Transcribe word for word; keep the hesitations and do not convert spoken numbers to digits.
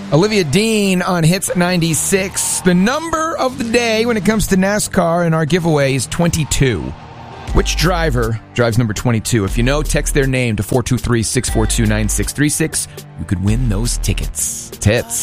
Olivia Dean on Hits ninety-six. The number of the day when it comes to NASCAR and our giveaway is twenty-two. Which driver drives number twenty-two? If you know, text their name to four two three, six four two, nine six three six. You could win those tickets. It's Hits.